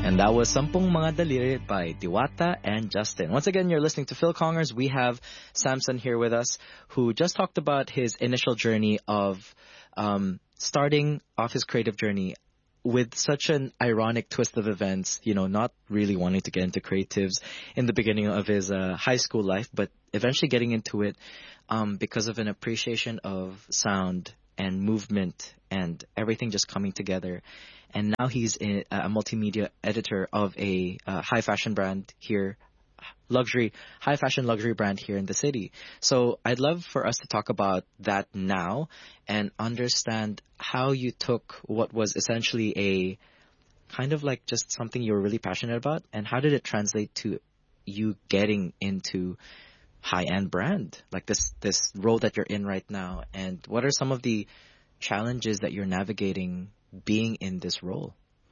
And that was Sampung Mga Daliri by Diwata and Justin. Once again, you're listening to Phil Congers. We have Samson here with us, who just talked about his initial journey of starting off his creative journey with such an ironic twist of events, you know, not really wanting to get into creatives in the beginning of his high school life, but eventually getting into it because of an appreciation of sound and movement and everything just coming together. And now he's a multimedia editor of a high fashion brand here, high fashion luxury brand here in the city. So I'd love for us to talk about that now and understand how you took what was essentially a kind of like just something you were really passionate about, and how did it translate to you getting into high-end brand, like this role that you're in right now, and what are some of the challenges that you're navigating being in this role?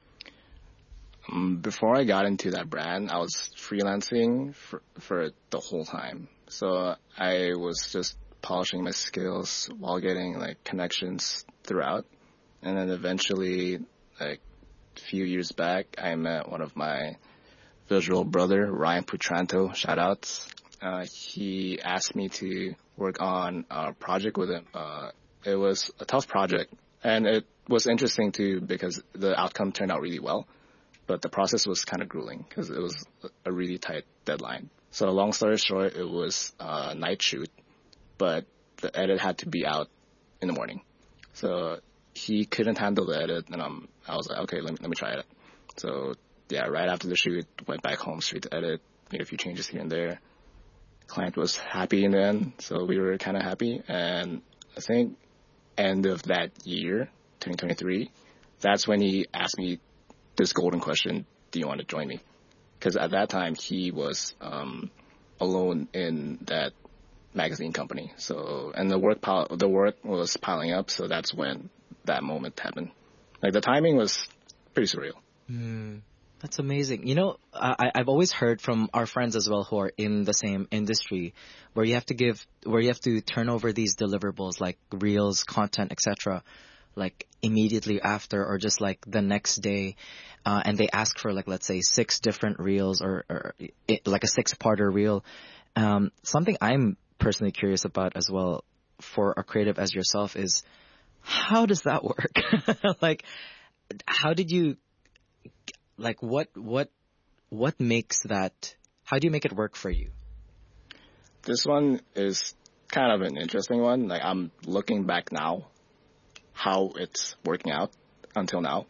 Before I got into that brand, I was freelancing for the whole time. So I was just polishing my skills while getting like connections throughout. And then eventually, like a few years back, I met one of my visual brother, Ryan Putranto, shout outs. He asked me to work on a project with him. It was a tough project, and it was interesting too because the outcome turned out really well. But the process was kind of grueling because it was a really tight deadline. So long story short, it was a night shoot, but the edit had to be out in the morning. So he couldn't handle the edit, and I was like, okay, let me try it. So yeah, right after the shoot, went back home straight to edit, made a few changes here and there. Client was happy in the end, so we were kind of happy. And I think end of that year, 2023, that's when he asked me this golden question: do you want to join me? Because at that time he was alone in that magazine company. So, and the work was piling up. So that's when that moment happened. Like the timing was pretty surreal. That's amazing. You know, I've always heard from our friends as well who are in the same industry, where you have to turn over these deliverables like reels, content, etc., like immediately after or just like the next day, and they ask for like, let's say 6 different reels or like a 6-parter reel. Something I'm personally curious about as well for a creative as yourself is, how does that work? Like, how did you, like, what makes that, how do you make it work for you? This one is kind of an interesting one. Like, I'm looking back now how it's working out until now.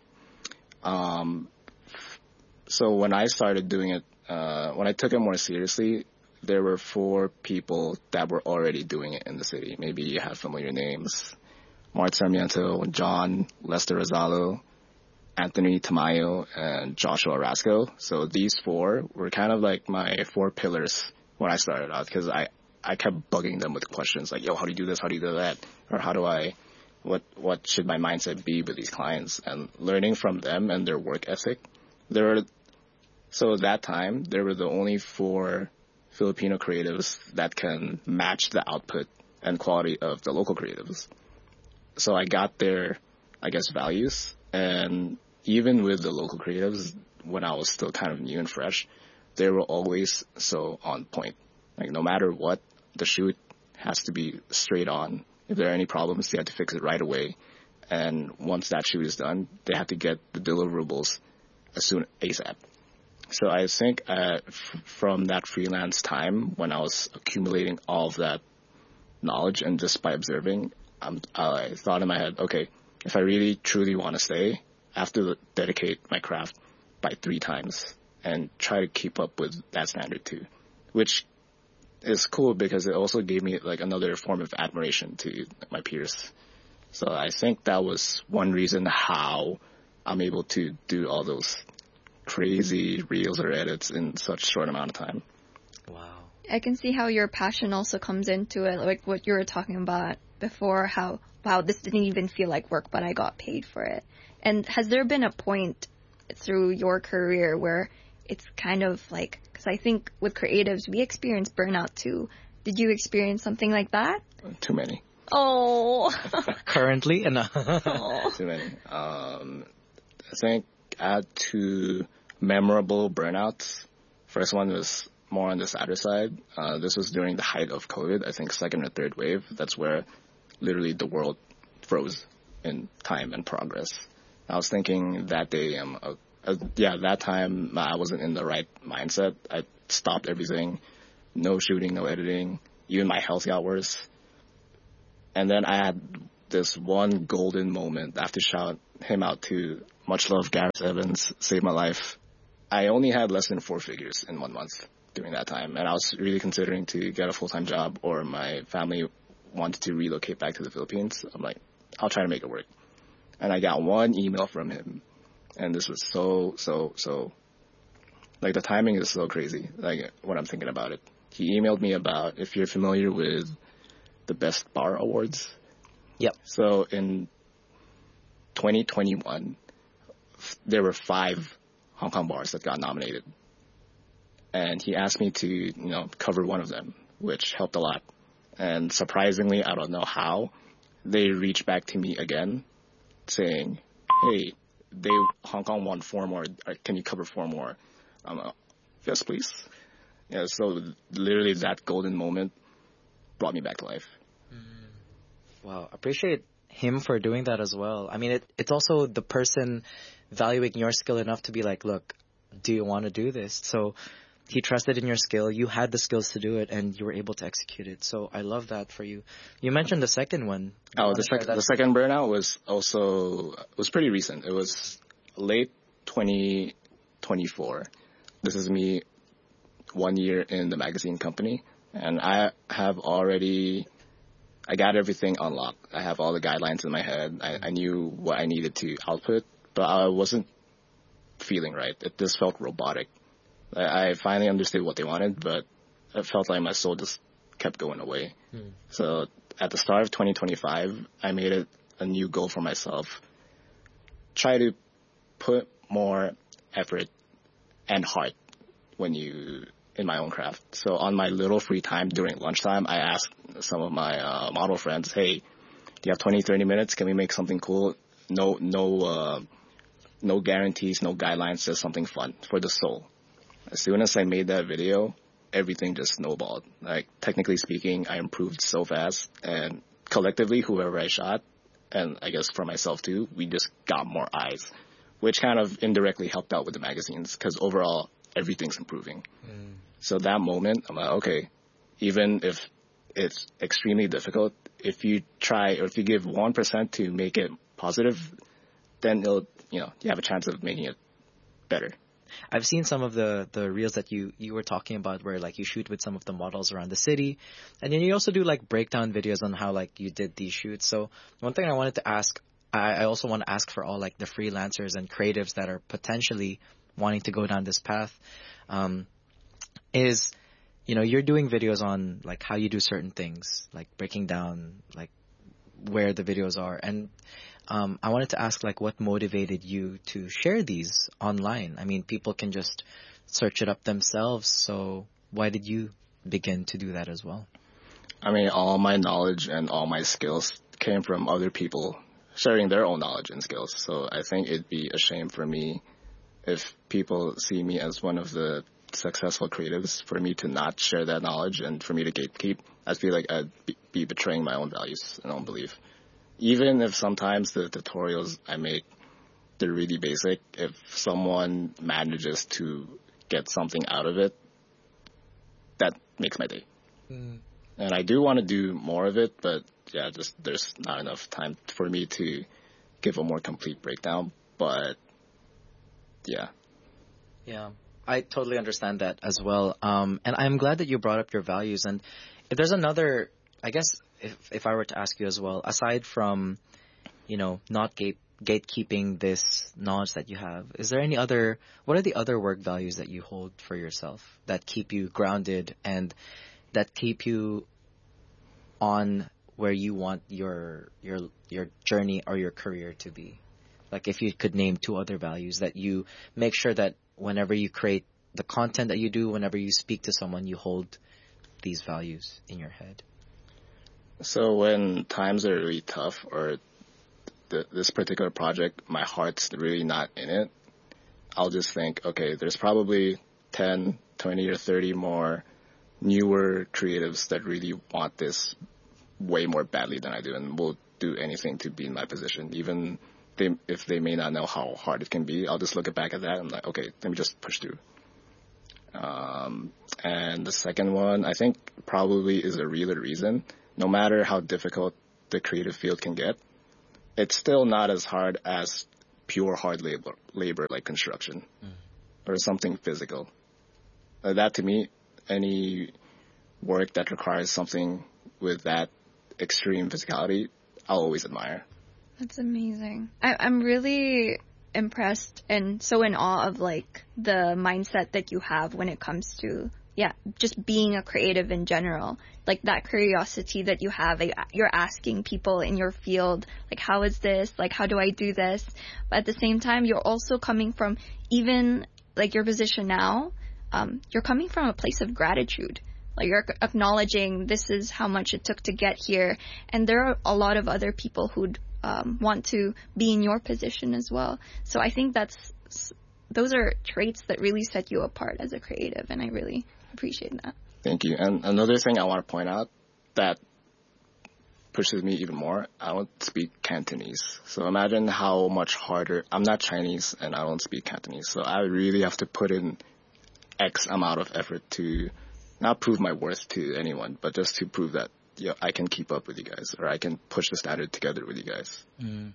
So when I started doing it, when I took it more seriously, there were 4 people that were already doing it in the city. Maybe you have familiar names: Mart Sarmiento, John, Lester Rosalo, Anthony Tamayo, and Joshua Rasco. So these 4 were kind of like my 4 pillars when I started out, because I kept bugging them with questions like, yo, how do you do this? How do you do that? Or how do I, what should my mindset be with these clients? And learning from them and their work ethic. So at that time, there were the only 4 Filipino creatives that can match the output and quality of the local creatives. So I got their, I guess, values. And even with the local creatives, when I was still kind of new and fresh, they were always so on point. Like, no matter what, the shoot has to be straight on. If there are any problems, they have to fix it right away. And once that shoot is done, they have to get the deliverables ASAP. So I think from that freelance time, when I was accumulating all of that knowledge and just by observing, I thought in my head, okay, if I really truly want to stay, I have to dedicate my craft by 3 times and try to keep up with that standard too, which is cool because it also gave me like another form of admiration to my peers. So I think that was one reason how I'm able to do all those crazy reels or edits in such short amount of time. Wow. I can see how your passion also comes into it, like what you were talking about before, how, wow, this didn't even feel like work, but I got paid for it. And has there been a point through your career where it's kind of like, because I think with creatives, we experience burnout too. Did you experience something like that? Too many. Oh. Currently? Too many. I think I memorable burnouts. First one was more on the sadder side. This was during the height of COVID, I think second or third wave. That's where literally the world froze in time and progress. I was thinking that day, that time I wasn't in the right mindset. I stopped everything. No shooting, no editing. Even my health got worse. And then I had this one golden moment. I have to shout him out too. Much love, Gareth Evans, saved my life. I only had less than 4 figures in 1 month during that time. And I was really considering to get a full-time job, or my family wanted to relocate back to the Philippines. I'm like, I'll try to make it work. And I got one email from him. And this was so, like, the timing is so crazy, like, when I'm thinking about it. He emailed me about, if you're familiar with the Best Bar Awards. Yep. So in 2021, there were 5 Hong Kong bars that got nominated. And he asked me to, cover one of them, which helped a lot. And surprisingly, I don't know how, they reached back to me again saying, hey, Hong Kong won 4 more. Can you cover 4 more? I'm like, yes, please. Yeah, so literally that golden moment brought me back to life. Wow, appreciate him for doing that as well. I mean, it's also the person valuing your skill enough to be like, look, do you want to do this? So he trusted in your skill. You had the skills to do it, and you were able to execute it. So I love that for you. You mentioned the second one. The second burnout was pretty recent. It was late 2024. This is me 1 year in the magazine company, and I got everything unlocked. I have all the guidelines in my head. I knew what I needed to output, but I wasn't feeling right. It just felt robotic. I finally understood what they wanted, but it felt like my soul just kept going away. So at the start of 2025, I made it a new goal for myself. Try to put more effort and heart in my own craft. So on my little free time during lunchtime, I asked some of my model friends, hey, do you have 20, 30 minutes? Can we make something cool? No guarantees, no guidelines, just something fun for the soul. As soon as I made that video, everything just snowballed. Like, technically speaking, I improved so fast, and collectively, whoever I shot, and I guess for myself too, we just got more eyes, which kind of indirectly helped out with the magazines, because overall, everything's improving. So that moment, I'm like, okay, even if it's extremely difficult, if you try, or if you give 1% to make it positive, then you have a chance of making it better. I've seen some of the reels that you were talking about where, like, you shoot with some of the models around the city, and then you also do, like, breakdown videos on how, like, you did these shoots. So one thing I wanted to ask, I also want to ask for all, like, the freelancers and creatives that are potentially wanting to go down this path, is, you're doing videos on, like, how you do certain things, like breaking down, like, where the videos are. And I wanted to ask, like, what motivated you to share these online? I mean, people can just search it up themselves. So why did you begin to do that as well? I mean, all my knowledge and all my skills came from other people sharing their own knowledge and skills. So I think it'd be a shame for me if people see me as one of the successful creatives, for me to not share that knowledge and for me to gatekeep. I feel like I'd be betraying my own values and own belief. Even if sometimes the tutorials I make, they're really basic, if someone manages to get something out of it, that makes my day. And I do want to do more of it, but yeah, just there's not enough time for me to give a more complete breakdown. But yeah. Yeah, I totally understand that as well. And I'm glad that you brought up your values. And if there's another, I guess, if I were to ask you as well, aside from, not gatekeeping this knowledge that you have, is there what are the other work values that you hold for yourself that keep you grounded and that keep you on where you want your journey or your career to be? Like, if you could name 2 other values that you make sure that whenever you create the content that you do, whenever you speak to someone, you hold these values in your head. So when times are really tough, or this particular project, my heart's really not in it, I'll just think, okay, there's probably 10, 20, or 30 more newer creatives that really want this way more badly than I do and will do anything to be in my position. Even if they may not know how hard it can be, I'll just look back at that and I'm like, okay, let me just push through. And the second one, I think probably is a real reason. No matter how difficult the creative field can get, it's still not as hard as pure hard labor like construction or something physical. That to me, any work that requires something with that extreme physicality, I'll always admire. That's amazing. I'm really impressed and so in awe of like the mindset that you have when it comes to just being a creative in general. Like that curiosity that you have, like, you're asking people in your field, like, how is this? Like, how do I do this? But at the same time, you're also coming from, even like your position now, you're coming from a place of gratitude. Like you're acknowledging this is how much it took to get here. And there are a lot of other people who'd want to be in your position as well. So I think those are traits that really set you apart as a creative, and I really appreciate that. Thank you. And another thing I want to point out that pushes me even more, I don't speak Cantonese. So imagine how much harder, I'm not Chinese and I don't speak Cantonese. So I really have to put in X amount of effort to not prove my worth to anyone, but just to prove that I can keep up with you guys, or I can push the standard together with you guys.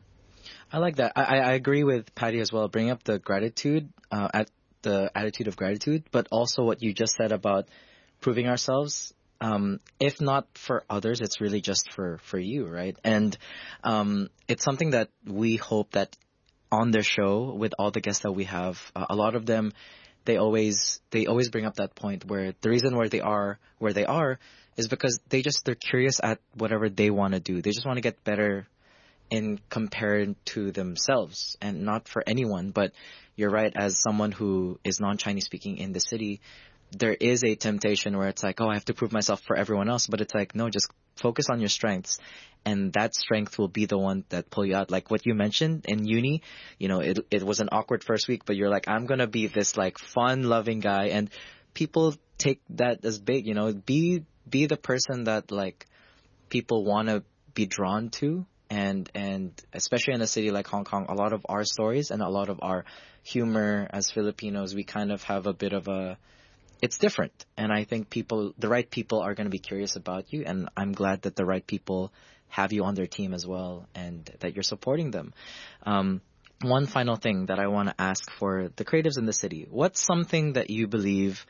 I like that. I agree with Patty as well. Bring up the gratitude, at the attitude of gratitude, but also what you just said about proving ourselves. If not for others, it's really just for you, right? And it's something that we hope that on their show with all the guests that we have, a lot of them, they always bring up that point where the reason where they are is because they're curious at whatever they want to do. They just want to get better in compared to themselves, and not for anyone. But you're right, as someone who is non-Chinese speaking in the city, there is a temptation where it's like, oh, I have to prove myself for everyone else. But it's like, no, just focus on your strengths. And that strength will be the one that pull you out. Like what you mentioned in uni, it was an awkward first week, but you're like, I'm going to be this like fun loving guy. And people take that as big, be the person that like people want to be drawn to. And especially in a city like Hong Kong, a lot of our stories and a lot of our humor as Filipinos, we kind of have a bit of it's different. And I think the right people are going to be curious about you. And I'm glad that the right people have you on their team as well, and that you're supporting them. One final thing that I want to ask for the creatives in the city. What's something that you believe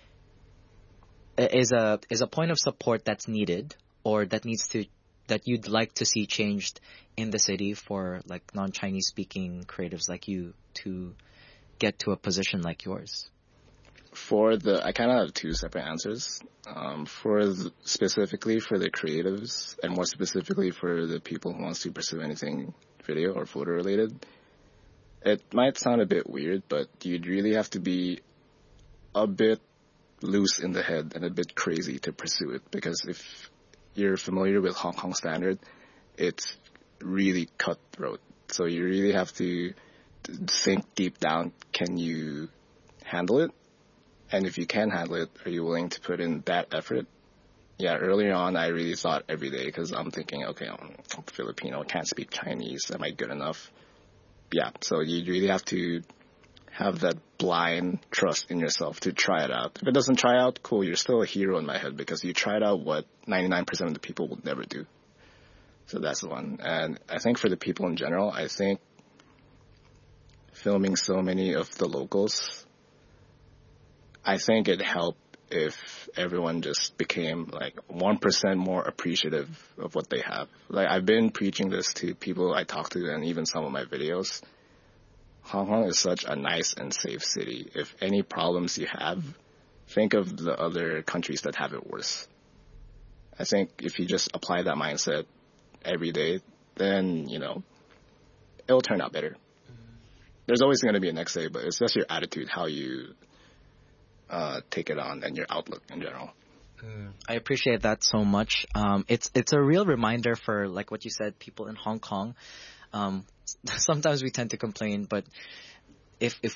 is a point of support that's needed, or that you'd like to see changed in the city for like non-Chinese speaking creatives like you to get to a position like yours? I kind of have two separate answers. Specifically for the creatives, and more specifically for the people who wants to pursue anything video or photo related, it might sound a bit weird, but you'd really have to be a bit loose in the head and a bit crazy to pursue it. Because if you're familiar with Hong Kong standard, it's really cutthroat. So you really have to think deep down, can you handle it? And if you can handle it, are you willing to put in that effort? Yeah, earlier on, I really thought every day, because I'm thinking, okay, I'm Filipino, can't speak Chinese, am I good enough? Yeah, so you really have to have that blind trust in yourself to try it out. If it doesn't try out, cool, you're still a hero in my head, because you tried out what 99% of the people will never do. So that's the one. And I think for the people in general, I think filming so many of the locals, I think it'd help if everyone just became like 1% more appreciative of what they have. Like I've been preaching this to people I talk to, and even some of my videos. Hong Kong is such a nice and safe city. If any problems you have, think of the other countries that have it worse. I think if you just apply that mindset every day, then, it'll turn out better. There's always going to be a next day, but it's just your attitude, how you take it on, and your outlook in general. I appreciate that so much. It's a real reminder for, like what you said, people in Hong Kong. Sometimes we tend to complain, but if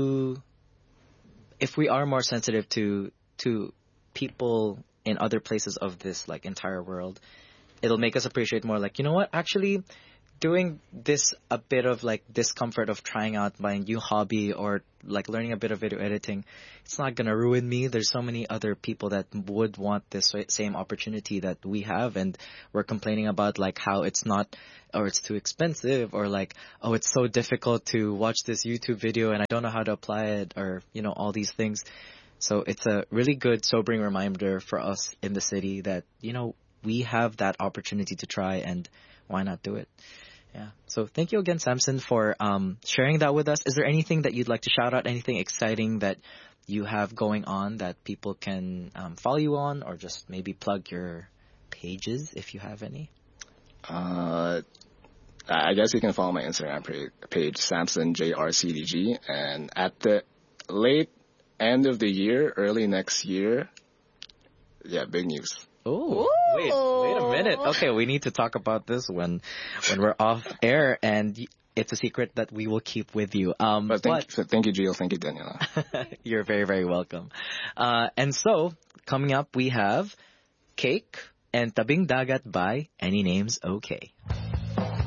we are more sensitive to people in other places of this like entire world, it'll make us appreciate more like, you know what, actually doing this a bit of like discomfort of trying out my new hobby or like learning a bit of video editing, it's not gonna ruin me. There's so many other people that would want this same opportunity that we have, and we're complaining about like how it's not, or it's too expensive, or like, oh, it's so difficult to watch this YouTube video and I don't know how to apply it, or you know, all these things. So it's a really good sobering reminder for us in the city that, you know, we have that opportunity to try, and why not do it? Yeah. So thank you again, Samson, for sharing that with us. Is there anything that you'd like to shout out? Anything exciting that you have going on that people can follow you on, or just maybe plug your pages if you have any? I guess you can follow my Instagram page, Samson JRCDG, and at the late end of the year, early next year, yeah, big news. Oh, wait a minute. Okay, we need to talk about this when we're off air, and it's a secret that we will keep with you. But thank you, Gio. Thank you, Daniela. You're very, very welcome. And so, coming up, we have Cake and Tabing Dagat by Any Names Okay.